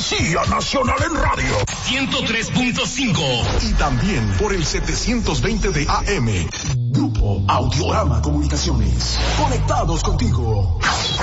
Policía Nacional en radio. 103.5. Y también por el 720 de AM. Grupo Audiorama Comunicaciones. Conectados contigo.